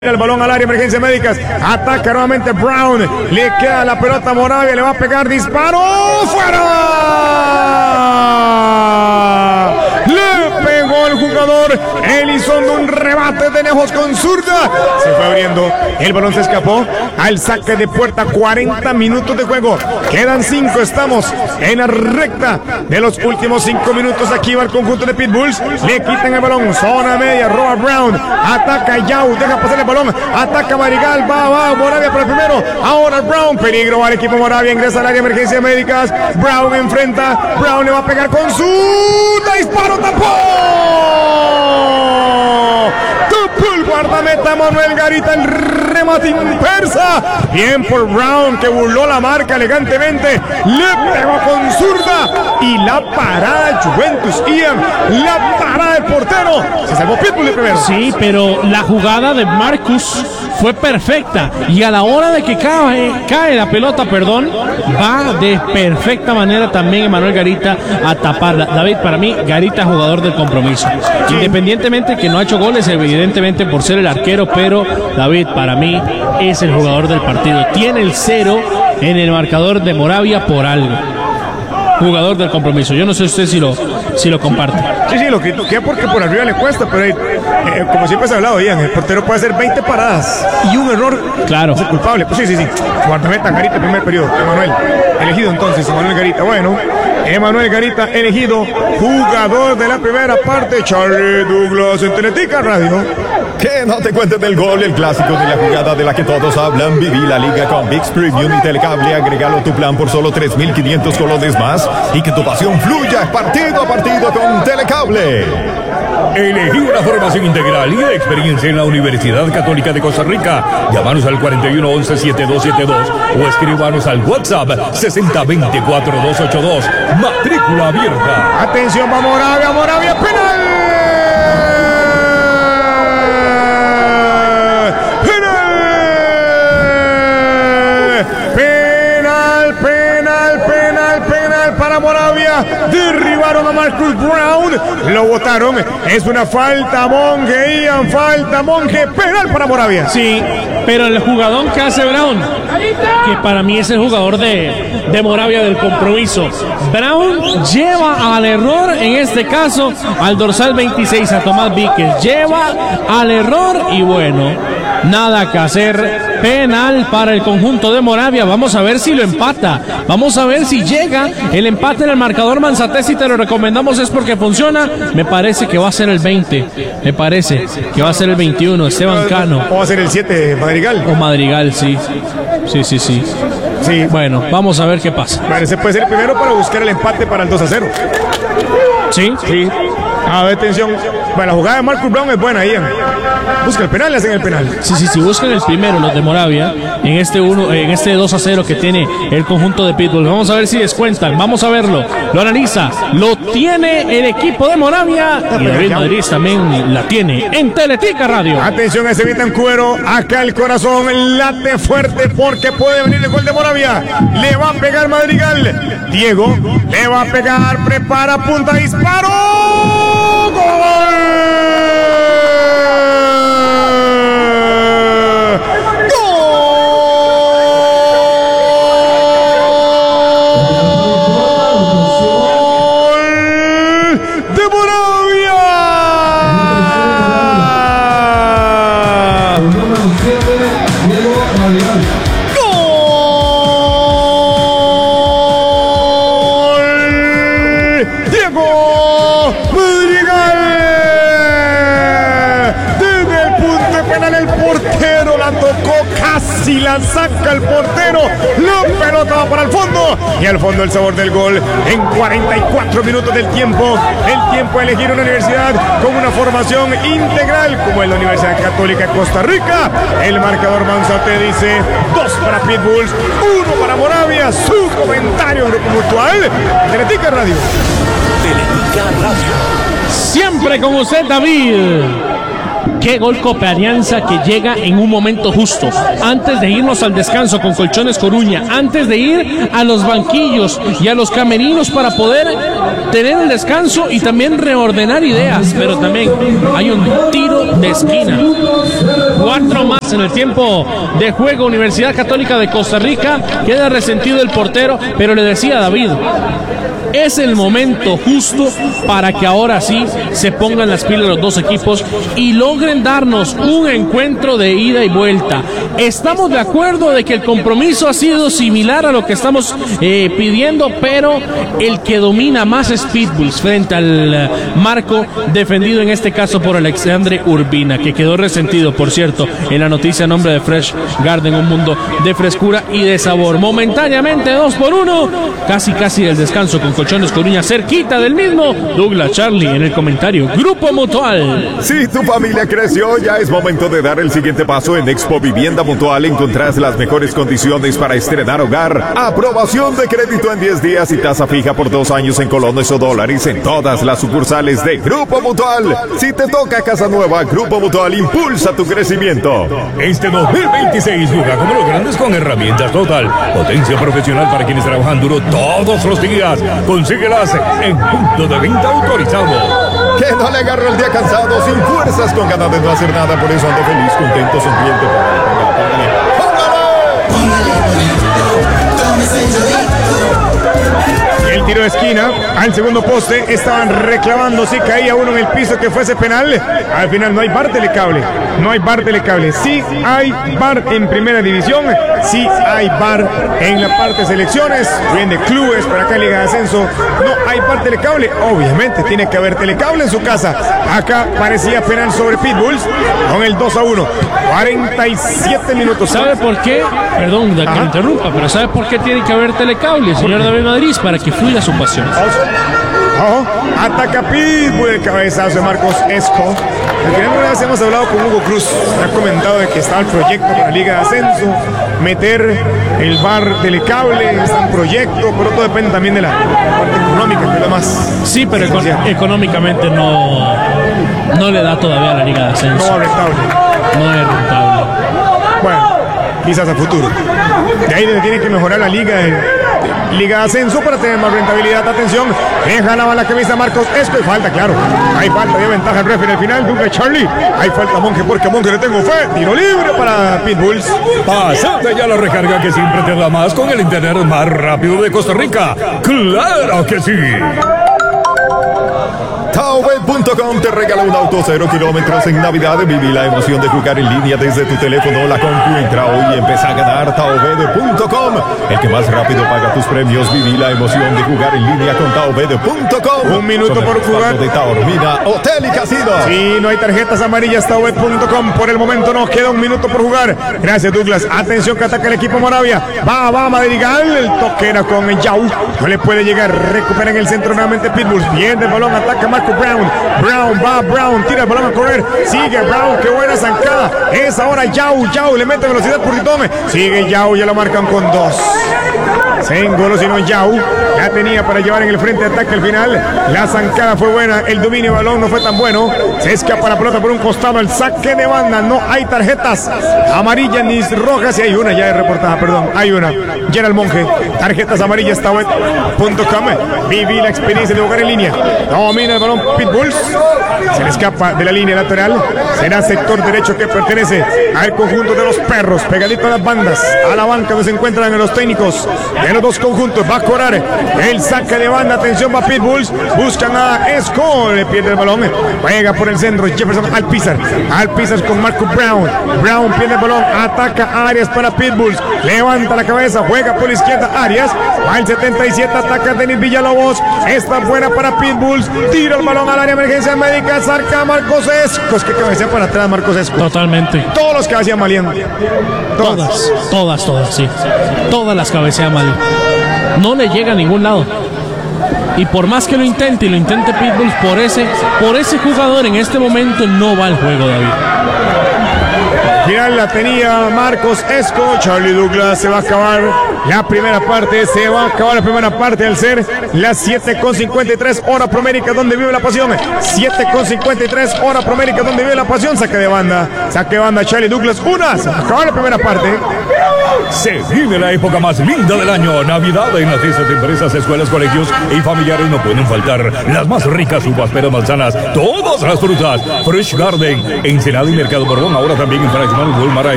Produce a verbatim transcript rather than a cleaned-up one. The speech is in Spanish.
El balón al área, emergencia médicas, ataca nuevamente Brown, le queda la pelota a Moravia, le va a pegar, disparo, ¡fuera! Le pegó el jugador Elizondo, un rebate de lejos con zurda, se fue abriendo, el balón se escapó al saque de puerta, cuarenta minutos de juego, quedan cinco, estamos en la recta de los últimos cinco minutos, aquí va el conjunto de Pitbulls, le quitan el balón, zona media, roba Brown, ataca Yao, deja pasar el balón, ataca Marigal, va, va, Moravia por el primero, ahora Brown, peligro va el equipo Moravia, ingresa al área, emergencia médicas, Brown enfrenta, Brown le va a pegar con su disparo, tapó, tapó el guardameta Manuel Garita, el remate inversa, bien por Brown que burló la marca elegantemente, le pegó con zurda y la parada de Juventus, Ian, la parada del portero, se salvó Pitbull de primero. Sí, pero la jugada de Marcus fue perfecta y a la hora de que cae, cae la pelota, perdón, va de perfecta manera también Manuel Garita a taparla. David, para mí, Garita jugador del compromiso. Sí. Independientemente que no ha hecho goles, evidentemente por ser el arquero, pero David, para mí, es el jugador del partido. Tiene el cero en el marcador de Moravia por algo. Jugador del compromiso. Yo no sé usted si lo, si lo comparte. Sí, sí, lo critiqué porque por arriba le cuesta, pero eh, como siempre se ha hablado, Ian, el portero puede hacer veinte paradas y un error claro. es el culpable. Pues sí, sí, sí. Guardameta Garita, primer periodo. Emanuel, elegido entonces, Emanuel Garita. Bueno, Emanuel Garita, elegido jugador de la primera parte. Charlie Douglas en Teletica Radio. Que no te cuentes del gol, el clásico de la jugada de la que todos hablan. Viví la liga con ViX Premium y Telecable. Agregalo a tu plan por solo tres mil quinientos colones más y que tu pasión fluya partido a partido con Telecable. Elegí una formación integral y de experiencia en la Universidad Católica de Costa Rica. Llámanos al cuarenta y uno once setenta y dos setenta y dos o escríbanos al WhatsApp sesenta veinte cuarenta y dos ochenta y dos. Matrícula abierta. Atención, va Moravia, Moravia, penal. Para Moravia, derribaron a Marcus Brown, lo botaron, es una falta, Monge, Ian, falta, Monge, penal para Moravia. Sí, pero el jugador que hace Brown, que para mí es el jugador de, de Moravia del compromiso, Brown lleva al error, en este caso, al dorsal veintiséis, a Tomás Víquez, lleva al error y bueno, nada que hacer. Penal para el conjunto de Moravia. Vamos a ver si lo empata. Vamos a ver si llega el empate en el marcador. Manzate, si te lo recomendamos es porque funciona. Me parece que va a ser el veinte. Me parece que va a ser el veintiuno. Esteban Cano. O va a ser el siete, Madrigal. O Madrigal, sí. Sí, sí, sí. Sí. Bueno, vamos a ver qué pasa. Bueno, ese puede ser el primero para buscar el empate para el dos a cero. Sí. Sí. A ver, atención. Bueno, la jugada de Marcus Brown es buena, Ian. Busca el penal, le hacen el penal. Sí, sí, sí, buscan el primero los de Moravia en este uno, en este dos a cero que tiene el conjunto de Pitbull. Vamos a ver si descuentan, vamos a verlo. Lo analiza, lo tiene el equipo de Moravia y David Madrid también la tiene en Teletica Radio. Atención a ese Vitancuero, acá el corazón late fuerte porque puede venir el gol de Moravia. Le va a pegar Madrigal. Diego le va a pegar, prepara, punta, disparo. ¡Gol! Si la saca el portero, la pelota va para el fondo y al fondo el sabor del gol en cuarenta y cuatro minutos del tiempo, el tiempo de elegir una universidad con una formación integral como es la Universidad Católica de Costa Rica. El marcador Manzate dice dos para Pitbulls, uno para Moravia. Su comentario Grupo Mutual, Teletica Radio. Teletica Radio. Siempre con usted, David. Qué gol Copealianza que llega en un momento justo, antes de irnos al descanso con Colchones Coruña, antes de ir a los banquillos y a los camerinos para poder tener el descanso y también reordenar ideas, pero también hay un tiro de esquina. Cuatro más en el tiempo de juego. Universidad Católica de Costa Rica, queda resentido el portero, pero le decía a David, es el momento justo para que ahora sí se pongan las pilas los dos equipos y logren darnos un encuentro de ida y vuelta. Estamos de acuerdo de que el compromiso ha sido similar a lo que estamos eh, pidiendo, pero el que domina más es Pitbulls frente al marco defendido en este caso por Alexandre Urbina, que quedó resentido, por cierto, en la noticia a nombre de Fresh Garden, un mundo de frescura y de sabor. Momentáneamente dos por uno, casi casi el descanso con Colchones Coruña cerquita del mismo. Douglas Charlie en el comentario. Grupo Mutual. Si tu familia creció, ya es momento de dar el siguiente paso. En Expo Vivienda Mutual encontrás las mejores condiciones para estrenar hogar. Aprobación de crédito en diez días y tasa fija por dos años en colones o dólares en todas las sucursales de Grupo Mutual. Si te toca casa nueva, Grupo Mutual impulsa tu crecimiento. Este dos mil veintiséis juega como los grandes con herramientas Total. Potencia profesional para quienes trabajan duro todos los días. Consíguelas en punto de venta autorizado. Que no le agarre el día cansado, sin fuerzas, con ganas de no hacer nada. Por eso ando feliz, contento, sonriente. El tiro de esquina al segundo poste, estaban reclamando si caía uno en el piso que fuese penal. Al final no hay bar telecable, no hay bar telecable. Sí hay bar en primera división, sí hay bar en la parte de selecciones, bien de clubes, para acá en Liga de Ascenso no hay bar telecable. Obviamente tiene que haber telecable en su casa. Acá parecía penal sobre Pitbulls con el dos a uno, cuarenta y siete minutos. ¿Sabe por qué? Perdón de que me interrumpa, pero ¿sabe por qué tiene que haber telecable, señor David Madrid? Para que fluya su pasión. Oh, ataca Pitbull, el cabezazo de Marcos Esco. Una vez hemos hablado con Hugo Cruz, me ha comentado de que está el proyecto para la Liga de Ascenso, meter el bar telecable, está en proyecto, pero todo depende también de la parte económica, que es lo más. Sí, pero econ económicamente no, no le da todavía a la Liga de Ascenso. No es rentable. No es rentable. Bueno, quizás a futuro. De ahí donde tiene que mejorar la Liga de Liga de Ascenso para tener más rentabilidad. Atención, deja la bala camisa Marcos Esco y falta, claro. Hay falta de ventaja el referee en el final. Douglas Charlie. Hay falta a Monje porque a Monje le tengo fe. Tiro libre para Pitbulls. Pasate ya la recarga que siempre te da más con el internet más rápido de Costa Rica. ¡Claro que sí! Taobet punto com te regala un auto cero kilómetros en Navidad. Viví la emoción de jugar en línea desde tu teléfono. La compu entra hoy y empieza a ganar. Taobet punto com, el que más rápido paga tus premios. Viví la emoción de jugar en línea con Taobet punto com. Un minuto Con el por jugar. de Taormina Hotel y Casino. Sí, no hay tarjetas amarillas. Taobet punto com por el momento no queda un minuto por jugar. Gracias, Douglas. Atención que ataca el equipo Moravia. Va, va, Madrigal. El toque era con el Yao. No le puede llegar. Recupera en el centro nuevamente Pitbulls. Bien el balón. Ataca Marco Brown. Brown va, Brown tira el balón a correr. Sigue Brown, qué buena zancada. Es ahora Yao, Yao le mete velocidad por Titome. Sigue Yao, ya lo marcan con dos. Se engolosinó Yao. La tenía para llevar en el frente de ataque al final. La zancada fue buena. El dominio de balón no fue tan bueno. Se escapa la pelota por un costado. El saque de banda. No hay tarjetas amarillas ni rojas. Y hay una ya es reportada, perdón. Hay una. Gerald Monje. Tarjetas amarillas. Taobet punto com. Viví la experiencia de jugar en línea. Domina el balón Pitbulls. Se le escapa de la línea lateral. Será sector derecho que pertenece al conjunto de los perros. Pegadito a las bandas. A la banca donde se encuentran los técnicos de los dos conjuntos. Va a cobrar el saque de banda. Atención, va Pitbulls. Buscan a Esco. Le pierde el balón. Juega por el centro. Jefferson Alpizar. Alpizar con Marco Brown. Brown pierde el balón. Ataca Arias para Pitbulls. Levanta la cabeza. Juega por la izquierda Arias. Va el setenta y siete. Ataca Denis Villalobos. Está buena para Pitbulls. Tira el balón al área de emergencia médica. Sarca Marcos Esco. Es que cabecea para atrás Marcos Esco. Totalmente. Todos los cabecean maliendo. Todas. Todas, todas, todas, sí. Todas las cabecea mal. No le llega a ningún lado. Y por más que lo intente y lo intente Pitbulls, por ese, por ese jugador en este momento no va el juego, David. Final la tenía Marcos Esco. Charlie Douglas se va a acabar la primera parte. Se va a acabar la primera parte al ser las siete con cincuenta y tres hora Promérica, donde vive la pasión. siete con cincuenta y tres hora Promérica, donde vive la pasión. Saque de banda, saque de banda Charlie Douglas. Una, se va a acabar la primera parte. Se vive la época más linda del año, Navidad. En las fiestas de empresas, escuelas, colegios y familiares no pueden faltar las más ricas uvas, peras, manzanas, todas las frutas. Fresh Garden, Ensenada y Mercado Perdón, ahora también en Francisco Walmart.